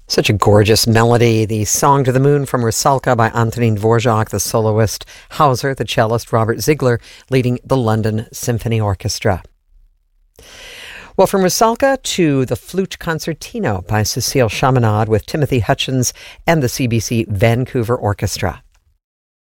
Such a gorgeous melody. The Song to the Moon from Rusalka by Antonín Dvořák, the soloist, Hauser, the cellist, Robert Ziegler, leading the London Symphony Orchestra. Well, from Rusalka to the Flute Concertino by Cécile Chaminade with Timothy Hutchins and the CBC Vancouver Orchestra.